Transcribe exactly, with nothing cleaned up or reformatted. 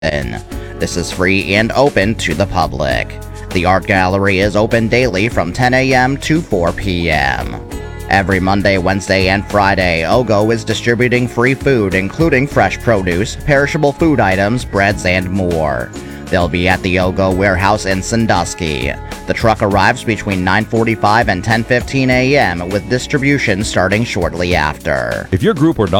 This is free and open to the public. The art gallery is open daily from ten a m to four p m Every Monday, Wednesday, and Friday, OGO is distributing free food, including fresh produce, perishable food items, breads, and more. They'll be at the OGO warehouse in Sandusky. The truck arrives between nine forty-five and ten fifteen a m with distribution starting shortly after. If your group or